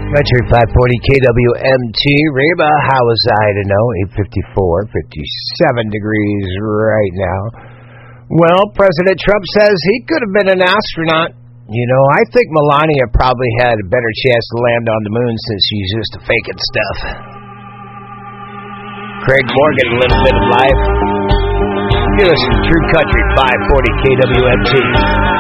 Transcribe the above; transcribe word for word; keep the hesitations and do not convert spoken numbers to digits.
Metro five forty K W M T, Reba, how was I to know? eight fifty-four, fifty-seven degrees right now. Well, President Trump says he could have been an astronaut. You know, I think Melania probably had a better chance to land on the moon since she's used to faking stuff. Craig Morgan, a little bit of life. Give us some True Country, five forty K W M T.